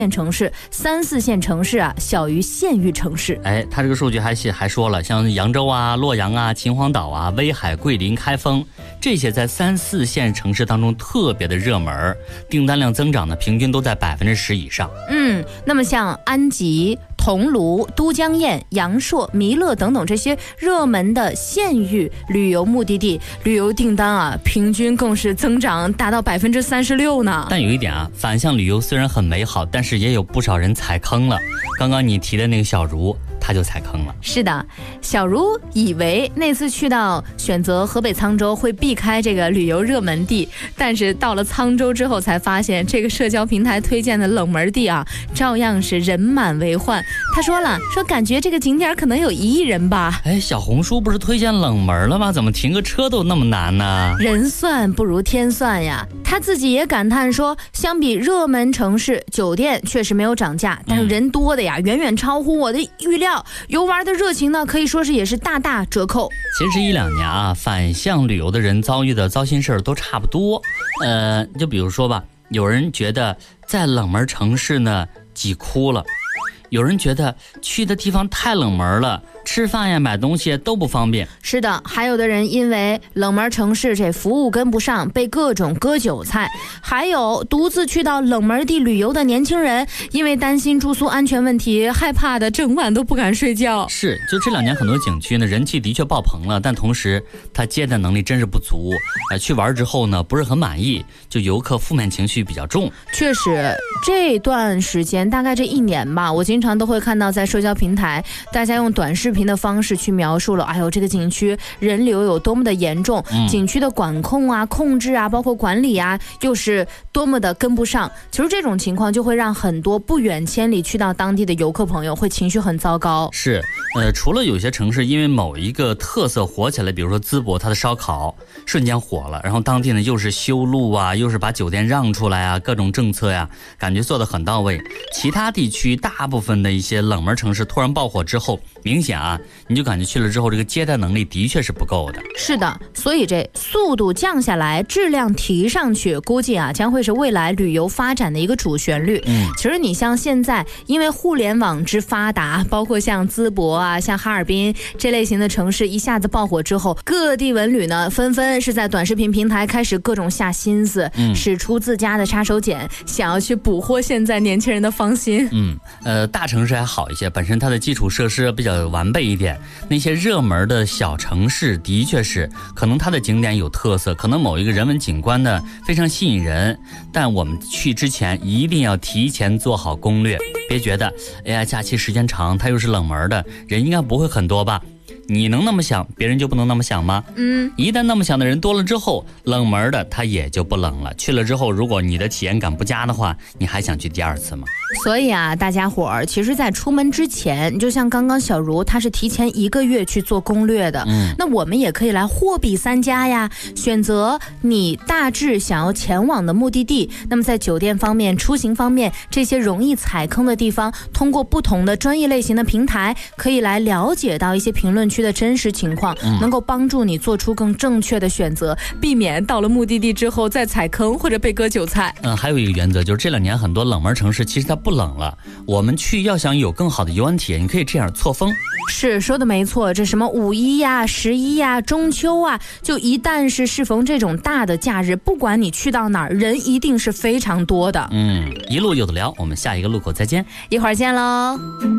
城市，3、4线城市啊小于县域城市。 他这个数据还说了，像扬州啊、洛阳啊、秦皇岛啊、威海、桂林、开封这些在3、4线城市当中特别的热门，订单量增长呢平均都在10%以上。 那么像安吉、桐庐、都江堰、阳朔、弥勒等等这些热门的县域旅游目的地，旅游订单啊平均更是增长达到36%呢。 但有一点啊，反向旅游虽然很美好，但是也有不少人踩坑了。刚刚你提的那个小茹，他就踩坑了。 是的，小茹以为那次去到选择河北沧州会避开这个旅游热门地，但是到了沧州之后才发现，这个社交平台推荐的冷门地啊，照样是人满为患。他说感觉这个景点可能有1亿人吧。 小红书不是推荐冷门了吗？怎么停个车都那么难呢？ 人算不如天算呀。他自己也感叹说，相比热门城市，酒店确实没有涨价，但是人多的呀远远超乎我的预料，游玩的热情呢可以说是也是大大折扣。 其实1、2年啊，反向旅游的人遭遇的糟心事儿都差不多。就比如说吧，有人觉得在冷门城市呢挤哭了，有人觉得去的地方太冷门了，吃饭呀买东西都不方便。 是的，还有的人因为冷门城市这服务跟不上，被各种割韭菜。还有独自去到冷门地旅游的年轻人，因为担心住宿安全问题，害怕的整晚都不敢睡觉。 是，就这2年很多景区呢人气的确爆棚了，但同时它接待能力真是不足。去玩之后呢不是很满意，就游客负面情绪比较重。 确实，这段时间大概这1年吧，我经常都会看到在社交平台大家用短视频的方式去描述了，这个景区人流有多么的严重，景区的管控啊、控制啊，包括管理啊，又是多么的跟不上。其实这种情况就会让很多不远千里去到当地的游客朋友会情绪很糟糕。 是，除了有些城市因为某一个特色火起来，比如说淄博它的烧烤瞬间火了，然后当地呢又是修路啊，又是把酒店让出来啊，各种政策呀，感觉做得很到位。其他地区大部分的一些冷门城市突然爆火之后，明显啊，你就感觉去了之后这个接待能力的确是不够的。 是的，所以这速度降下来，质量提上去，估计啊将会是未来旅游发展的一个主旋律。其实你像现在因为互联网之发达，包括像淄博啊、像哈尔滨这类型的城市一下子爆火之后，各地文旅呢纷纷是在短视频平台开始各种下心思，使出自家的杀手锏，想要去捕获现在年轻人的芳心。 大城市还好一些，本身它的基础设施比较完备一点。那些热门的小城市的确是可能它的景点有特色，可能某一个人文景观呢非常吸引人，但我们去之前一定要提前做好攻略，别觉得假期时间长，它又是冷门的，人应该不会很多吧。你能那么想，别人就不能那么想吗？一旦那么想的人多了之后，冷门的它也就不冷了。去了之后，如果你的体验感不佳的话，你还想去第2次吗？ 所以啊，大家伙儿其实在出门之前，就像刚刚小茹她是提前1个月去做攻略的，那我们也可以来货比三家呀，选择你大致想要前往的目的地。那么在酒店方面、出行方面，这些容易踩坑的地方，通过不同的专业类型的平台，可以来了解到一些评论区的真实情况，能够帮助你做出更正确的选择，避免到了目的地之后再踩坑或者被割韭菜。 还有一个原则就是这2年很多冷门城市其实它不冷了，我们去要想有更好的游玩体验，你可以这样错峰。 是说的没错，这什么5一呀、11呀、中秋啊，就一旦是适逢这种大的假日，不管你去到哪儿，人一定是非常多的。 一路有的聊，我们下一个路口再见， 一会儿见喽。